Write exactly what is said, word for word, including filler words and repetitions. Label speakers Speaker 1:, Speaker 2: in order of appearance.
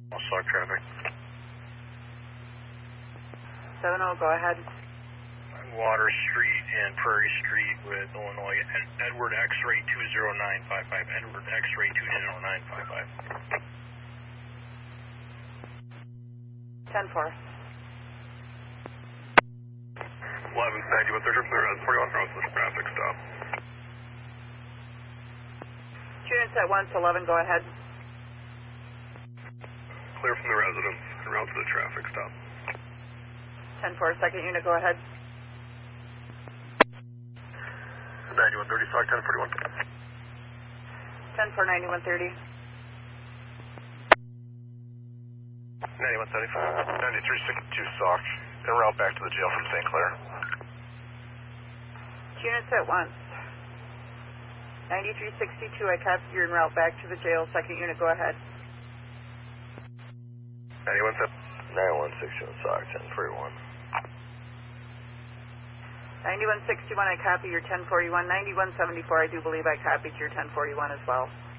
Speaker 1: I'll start traffic.
Speaker 2: seven oh, go ahead.
Speaker 1: Water Street and Prairie Street with Illinois. Ed- Edward X-ray two zero nine five five. Edward X-ray two zero nine five five.
Speaker 2: ten four.
Speaker 1: eleven ninety-one thirty from the res forty-one process traffic stop.
Speaker 2: Units at one to eleven, go ahead.
Speaker 1: Clear from the residence en route to the traffic stop.
Speaker 2: ten four, second unit, go ahead.
Speaker 1: ninety-one thirty, S O C ten forty-one.
Speaker 2: ten four, ninety-one thirty.
Speaker 1: ninety-one seventy-five. ninety-three sixty-two S O C. En route back to the jail from Saint Clair.
Speaker 2: Units at once. ninety-three sixty-two, I copy you're en route back to the jail. Second unit, go ahead.
Speaker 1: ninety-one seventy. ninety-one sixty-one S O C ten forty-one.
Speaker 2: ninety-one sixty-one, I copy your ten forty-one. ninety-one seventy-four, I do believe I copied your ten forty-one as well.